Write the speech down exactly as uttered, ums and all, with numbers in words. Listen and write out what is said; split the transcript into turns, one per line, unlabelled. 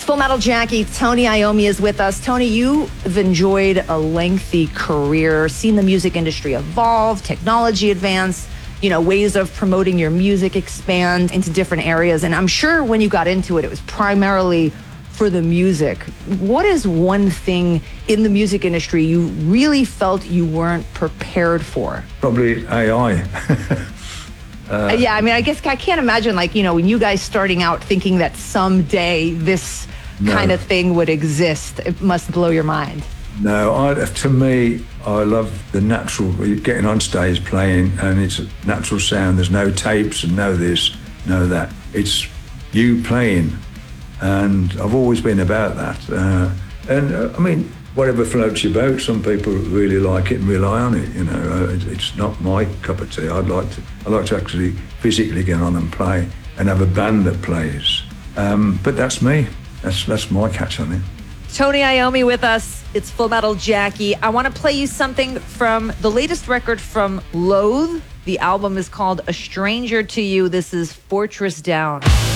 Full Metal Jackie, Tony Iommi is with us. Tony, you've enjoyed a lengthy career, seen the music industry evolve, technology advance, you know, ways of promoting your music expand into different areas. And I'm sure when you got into it, it was primarily for the music. What is one thing in the music industry you really felt you weren't prepared for?
Probably A I.
uh, yeah, I mean, I guess I can't imagine, like, you know, when you guys starting out thinking that someday this no. kind of thing would exist. It must blow your mind.
No, I, to me, I love the natural, getting on stage playing, and it's a natural sound. There's no tapes and no this, no that. It's you playing, and I've always been about that. Uh, and uh, I mean, whatever floats your boat. Some people really like it and rely on it. You know, uh, it, it's not my cup of tea. I'd like to, I like to actually physically get on and play and have a band that plays. Um, but that's me. That's that's my catch on it.
Tony Iommi with us. It's Full Metal Jackie. I want to play you something from the latest record from Loathe. The album is called A Stranger to You. This is Fortress Down.